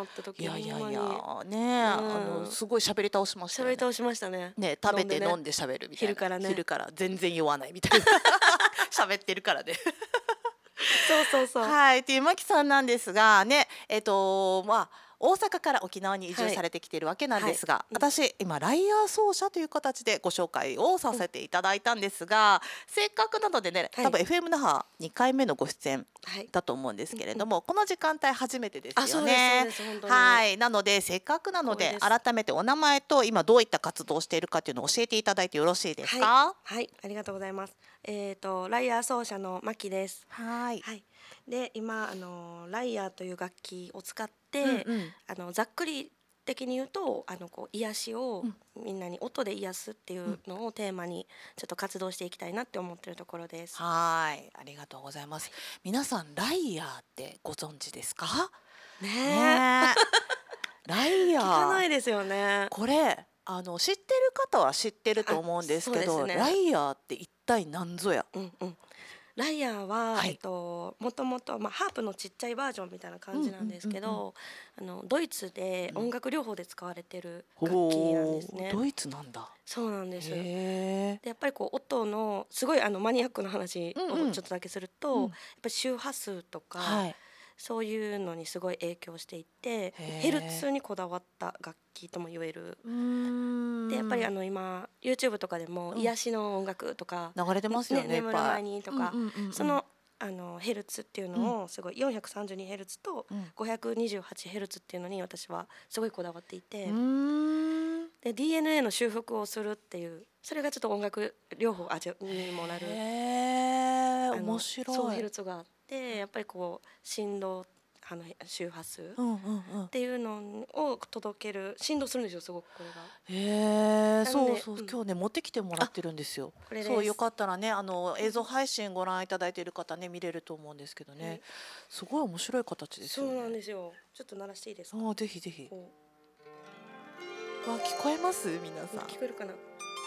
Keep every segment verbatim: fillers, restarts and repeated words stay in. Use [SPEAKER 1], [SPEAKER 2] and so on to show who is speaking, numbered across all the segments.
[SPEAKER 1] なった時
[SPEAKER 2] いやいやい
[SPEAKER 1] ほんま
[SPEAKER 2] やね、
[SPEAKER 1] に
[SPEAKER 2] あ
[SPEAKER 1] うん
[SPEAKER 2] のすごい喋り倒しましたよね。
[SPEAKER 1] 喋り倒しましたね。
[SPEAKER 2] ね、食べて
[SPEAKER 1] 飲んでね
[SPEAKER 2] 飲んで喋るみたいな。
[SPEAKER 1] 昼からね
[SPEAKER 2] 昼から全然酔わないみたいな喋ってるからね。
[SPEAKER 1] そうそうそう。
[SPEAKER 2] はい、っていうマキさんなんですがね、えっとまあ大阪から沖縄に移住
[SPEAKER 1] はい
[SPEAKER 2] されてきているわけなんですが、
[SPEAKER 1] はいうん
[SPEAKER 2] 私今ライアー奏者という形でご紹介をさせていただいたんですが、せっかくなのでね、
[SPEAKER 1] はい
[SPEAKER 2] 多分 エフエム 那覇にかいめのご出演
[SPEAKER 1] はい。
[SPEAKER 2] だと思うんですけれども、この時間帯初めてです
[SPEAKER 1] あ、
[SPEAKER 2] よ
[SPEAKER 1] そうですそう
[SPEAKER 2] ね
[SPEAKER 1] で。す本当に。
[SPEAKER 2] はい、なのでせっかくなので
[SPEAKER 1] 光栄です
[SPEAKER 2] 改めてお名前と今どういった活動をしているかっていうのを教えていただいてよろしいですか？
[SPEAKER 1] はい、ありがとうございます。えっ、とライアー奏者のマキです。
[SPEAKER 2] はい。
[SPEAKER 1] はい。で今あのライアーという楽器を使って、
[SPEAKER 2] うんうん
[SPEAKER 1] あのざっくり的に言うとあのこう癒しをみんなに音で癒すっていうのをテーマにちょっと活動していきたいなって思ってるところです。
[SPEAKER 2] はい、ありがとうございます。皆さんライアーってご存知ですか？
[SPEAKER 1] ねえ、
[SPEAKER 2] ねえ、ライア
[SPEAKER 1] 聞かない
[SPEAKER 2] ー、
[SPEAKER 1] ですよね。
[SPEAKER 2] これあの知ってる方は知ってると思うんですけど、
[SPEAKER 1] あそうですね
[SPEAKER 2] ライアーって一体何ぞや？
[SPEAKER 1] うんうん。ライアーは、
[SPEAKER 2] はい
[SPEAKER 1] えっと、もともと、まあ、ハープのちっちゃいバージョンみたいな感じなんですけ
[SPEAKER 2] うんうんうん
[SPEAKER 1] ど、あのドイツで音楽療法で使われてる
[SPEAKER 2] ほ
[SPEAKER 1] 楽器なんですね。
[SPEAKER 2] うドイツなんだ。
[SPEAKER 1] そうなんです。
[SPEAKER 2] へえ。
[SPEAKER 1] でやっぱりこう音のすごいあのマニアックな話
[SPEAKER 2] うんうん
[SPEAKER 1] をちょっとだけすると、
[SPEAKER 2] うん
[SPEAKER 1] やっぱり周波数とか、
[SPEAKER 2] はい。
[SPEAKER 1] そういうのにすごい影響していて
[SPEAKER 2] へー
[SPEAKER 1] ヘルツにこだわった楽器とも言える。
[SPEAKER 2] うーん。
[SPEAKER 1] でやっぱりあの今 YouTube とかでも
[SPEAKER 2] うん
[SPEAKER 1] 癒しの音楽とか、
[SPEAKER 2] 流れてますよね。いっ
[SPEAKER 1] 眠る
[SPEAKER 2] ぱい
[SPEAKER 1] 前にとか、
[SPEAKER 2] うんうんうんうん
[SPEAKER 1] そのあのヘルツっていうのをすごい よんひゃくさんじゅうにヘルツ と
[SPEAKER 2] うん
[SPEAKER 1] ごひゃくにじゅうはちヘルツ っていうのに私はすごいこだわっていて、
[SPEAKER 2] うーん。
[SPEAKER 1] で ディーエヌエー の修復をするっていうそれがちょっと音楽療法あじゃにもなる
[SPEAKER 2] へえ、
[SPEAKER 1] あの
[SPEAKER 2] 面白い。
[SPEAKER 1] そうヘルツがあってやっぱりこう振動あの周波数っ
[SPEAKER 2] うんうんうん。
[SPEAKER 1] ていうのを届ける振動するんですよすごくこれが。
[SPEAKER 2] へえ、
[SPEAKER 1] なので
[SPEAKER 2] そうそう、
[SPEAKER 1] うん
[SPEAKER 2] 今日ね持ってきてもらってるんですよ。
[SPEAKER 1] これです
[SPEAKER 2] そうよかったらね、あの映像配信ご覧いただいている方ね見れると思うんですけどね、
[SPEAKER 1] はい
[SPEAKER 2] すごい面白い形ですよね。
[SPEAKER 1] そうなんですよ。ちょっと鳴らしていいですか。
[SPEAKER 2] ああ、ぜひぜひ。
[SPEAKER 1] こ
[SPEAKER 2] わ、聞こえます皆
[SPEAKER 1] う
[SPEAKER 2] さん。
[SPEAKER 1] 聞こえるかな。
[SPEAKER 2] いや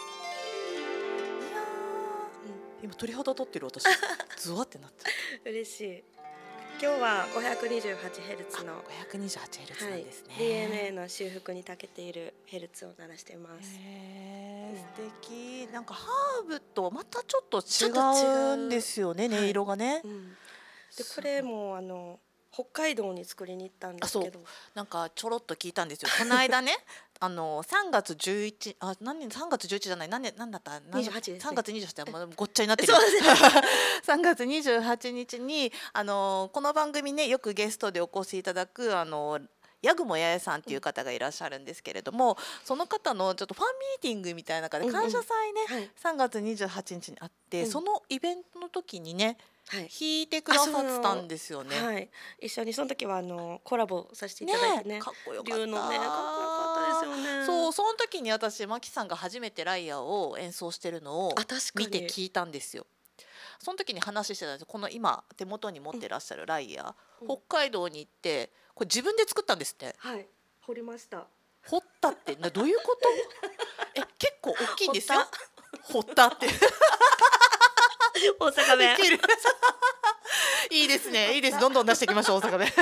[SPEAKER 2] ー、今鳥肌立ってる私。ズワってなっちゃっ
[SPEAKER 1] 嬉しい。今日は ごひゃくにじゅうはちヘルツ
[SPEAKER 2] た。
[SPEAKER 1] の
[SPEAKER 2] ごひゃくにじゅうはちヘルツな
[SPEAKER 1] はい
[SPEAKER 2] んですね。
[SPEAKER 1] ディーエヌエー の修復に長けているヘルツを鳴らしています。
[SPEAKER 2] へえ、
[SPEAKER 1] うん
[SPEAKER 2] 素敵。なんかハーブとまたちょっと
[SPEAKER 1] ちょっと違う
[SPEAKER 2] 違うんですよね、音色がね。
[SPEAKER 1] うん、でこれもあの北海道に作りに行ったんですけど、
[SPEAKER 2] なんかちょろっと聞いたんですよ。この間ね、あのさんがつじゅういち、あ、何年、さんがつじゅういちじゃない、何年、何だった、何だ
[SPEAKER 1] にじゅうはちですね
[SPEAKER 2] さんがつにじゅうはちってもうごっちゃになってる。
[SPEAKER 1] そうですね
[SPEAKER 2] さんがつにじゅうはちにちにあのこの番組ねよくゲストでお越しいただくあのヤグモヤエさんっていう方がいらっしゃるんですけれども、その方のちょっとファンミーティングみたいな中で
[SPEAKER 1] うんうん
[SPEAKER 2] 感謝祭ね、
[SPEAKER 1] はい
[SPEAKER 2] さんがつにじゅうはちにちにあって、
[SPEAKER 1] うん
[SPEAKER 2] そのイベントの時にね
[SPEAKER 1] はい
[SPEAKER 2] 弾いてくださってたんですよね。
[SPEAKER 1] はい、一緒にその時はあのコラボさせていただいてね、
[SPEAKER 2] かっこよかった。
[SPEAKER 1] 龍のねかっこよかったですよね。
[SPEAKER 2] そう、その時に私マキさんが初めてライアーを演奏してるのを
[SPEAKER 1] あ確かに
[SPEAKER 2] 見て聞いたんですよ。その時に話してたんですよ。この今手元に持ってらっしゃるライアー、
[SPEAKER 1] うん
[SPEAKER 2] 北海道に行ってこれ自分で作ったんですって。
[SPEAKER 1] はい掘りました。
[SPEAKER 2] 掘ったってなどういうこと？え、結構大きいんですよ。
[SPEAKER 1] 掘
[SPEAKER 2] 掘ったって。
[SPEAKER 1] 大阪弁
[SPEAKER 2] できる。いいですね。いいです。どんどん出していきましょう大阪弁。掘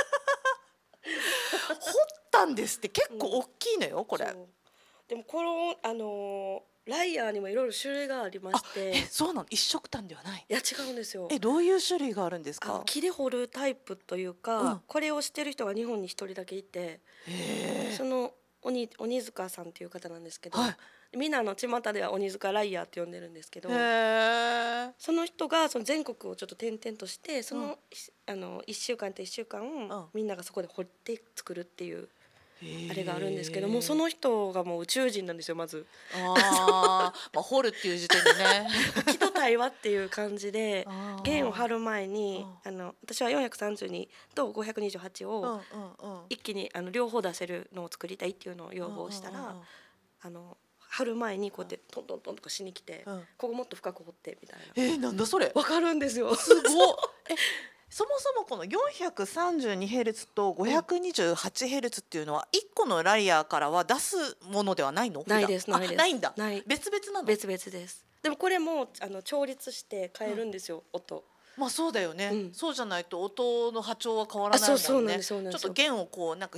[SPEAKER 2] ったんですって結構大きいのよこれ。
[SPEAKER 1] そうでもこのあのーライアーにもいろいろ種類がありま
[SPEAKER 2] あ
[SPEAKER 1] し、て、
[SPEAKER 2] え、そうなの。一色単ではない。
[SPEAKER 1] いや違うんですよ。
[SPEAKER 2] え、どういう種類があるんです
[SPEAKER 1] あの
[SPEAKER 2] か？
[SPEAKER 1] 木で掘るタイプというか、
[SPEAKER 2] うん
[SPEAKER 1] これをしてる人が日本に一人だけいて、
[SPEAKER 2] へ
[SPEAKER 1] その鬼鬼塚さんっていう方なんですけど、
[SPEAKER 2] はい
[SPEAKER 1] みんなの巷では鬼塚ライアーって呼んでるんですけど、
[SPEAKER 2] え。へえ。
[SPEAKER 1] その人がその全国をちょっと転々としてその、
[SPEAKER 2] うん
[SPEAKER 1] あのいっしゅうかんといっしゅうかん、
[SPEAKER 2] ん
[SPEAKER 1] みんながそこで掘って作るっていう
[SPEAKER 2] へー
[SPEAKER 1] あれがあるんですけども、その人がもう宇宙人なんですよまず。
[SPEAKER 2] あー、まあ掘るっていう時点でね。
[SPEAKER 1] 木と対話っていう感じで
[SPEAKER 2] あー
[SPEAKER 1] 弦を張る前に
[SPEAKER 2] う
[SPEAKER 1] あの私はよんひゃくさんじゅうにとごひゃくにじゅうはち
[SPEAKER 2] うんうん
[SPEAKER 1] を
[SPEAKER 2] うん。
[SPEAKER 1] 一気にあの両方出せるのを作りたいっていうのを要望したら、
[SPEAKER 2] うんうんうん
[SPEAKER 1] あの張る前にこうやってトントントンとかしに来て、
[SPEAKER 2] うん
[SPEAKER 1] ここもっと深く掘ってみたいな。
[SPEAKER 2] えー、なんだそれ。
[SPEAKER 1] わかるんですよ。
[SPEAKER 2] すごっ。え、そもそもこの よんひゃくさんじゅうにヘルツ と ごひゃくにじゅうはちヘルツ っていうのはいっこのライヤーからは出すものではないの？
[SPEAKER 1] ないです
[SPEAKER 2] 普段
[SPEAKER 1] ないです
[SPEAKER 2] あないんだ。
[SPEAKER 1] ない
[SPEAKER 2] 別々なの？
[SPEAKER 1] 別々です。でもこれもあの調律して変えるんですよ、音。
[SPEAKER 2] まあそうだよね、
[SPEAKER 1] うん
[SPEAKER 2] そうじゃないと音の波長は変わらないもんね。
[SPEAKER 1] あそうそうなんですそうなんですよ
[SPEAKER 2] ちょっと弦をこうなんか